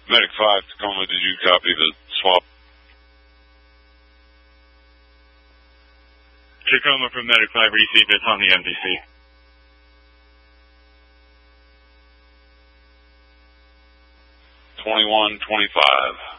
Medic 5, Tacoma, did you copy the swap? Tacoma from Medic 5 received, it's on the MDC. 2125.